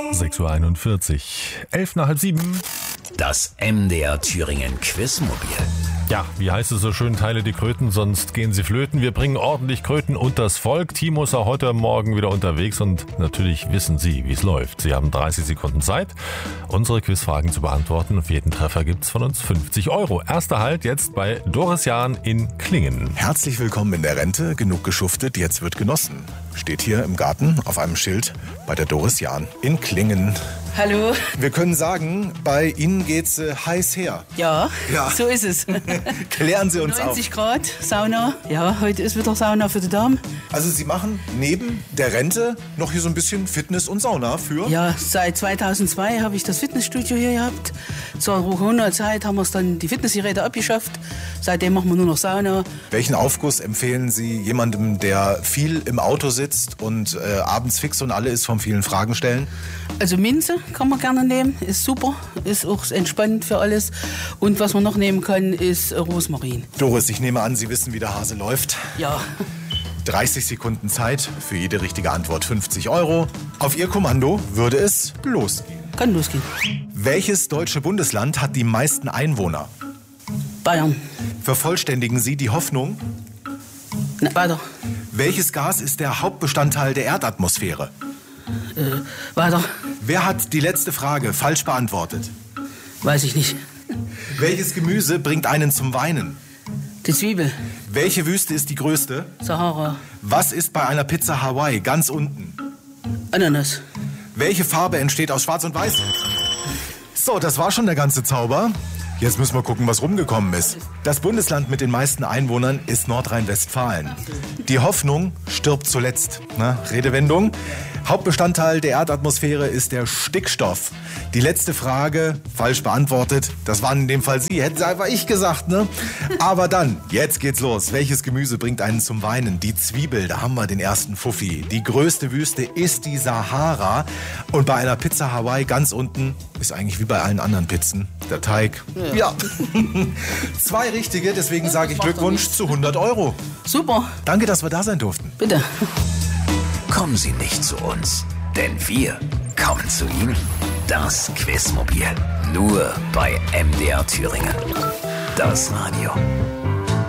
6:41 Uhr. 11 nach halb 7. Das MDR Thüringen Quizmobil. Ja, wie heißt es so schön, teile die Kröten, sonst gehen sie flöten. Wir bringen ordentlich Kröten unters Volk. Timo ist auch heute Morgen wieder unterwegs und natürlich wissen Sie, wie es läuft. Sie haben 30 Sekunden Zeit, unsere Quizfragen zu beantworten. Auf jeden Treffer gibt's von uns 50 Euro. Erster Halt jetzt bei Doris Jahn in Klingen. Herzlich willkommen in der Rente. Genug geschuftet, jetzt wird genossen. Steht hier im Garten auf einem Schild bei der Doris Jahn in Klingen. Hallo. Wir können sagen, bei Ihnen geht's heiß her. Ja, so ist es. Klären Sie uns 90 Grad, Sauna. Ja, heute ist wieder Sauna für die Damen. Also Sie machen neben der Rente noch hier so ein bisschen Fitness und Sauna für? Ja, seit 2002 habe ich das Fitnessstudio hier gehabt. Zur Corona-Zeit haben wir es dann die Fitnessgeräte abgeschafft. Seitdem machen wir nur noch Sauna. Welchen Aufguss empfehlen Sie jemandem, der viel im Auto sitzt und abends fix und alle ist vom vielen Fragen stellen? Also Minze kann man gerne nehmen, ist super, ist auch entspannend für alles. Und was man noch nehmen kann, ist Rosmarin. Doris, ich nehme an, Sie wissen, wie der Hase läuft. Ja. 30 Sekunden Zeit, für jede richtige Antwort 50 Euro. Auf Ihr Kommando würde es losgehen. Kann losgehen. Welches deutsche Bundesland hat die meisten Einwohner? Bayern. Vervollständigen Sie die Hoffnung? Na, weiter. Welches Gas ist der Hauptbestandteil der Erdatmosphäre? Weiter. Wer hat die letzte Frage falsch beantwortet? Weiß ich nicht. Welches Gemüse bringt einen zum Weinen? Die Zwiebel. Welche Wüste ist die größte? Sahara. Was ist bei einer Pizza Hawaii ganz unten? Ananas. Welche Farbe entsteht aus Schwarz und Weiß? So, das war schon der ganze Zauber. Jetzt müssen wir gucken, was rumgekommen ist. Das Bundesland mit den meisten Einwohnern ist Nordrhein-Westfalen. Die Hoffnung stirbt zuletzt. Na, Redewendung. Hauptbestandteil der Erdatmosphäre ist der Stickstoff. Die letzte Frage, falsch beantwortet. Das waren in dem Fall Sie, hätten Sie einfach ich gesagt, ne? Aber dann, jetzt geht's los. Welches Gemüse bringt einen zum Weinen? Die Zwiebel, da haben wir den ersten Fuffi. Die größte Wüste ist die Sahara. Und bei einer Pizza Hawaii ganz unten ist eigentlich wie bei allen anderen Pizzen der Teig. Ja. 2 richtige, deswegen sage ich Glückwunsch zu 100 Euro. Super. Danke, dass wir da sein durften. Bitte. Kommen Sie nicht zu uns, denn wir kommen zu Ihnen. Das Quizmobil, nur bei MDR Thüringen. Das Radio.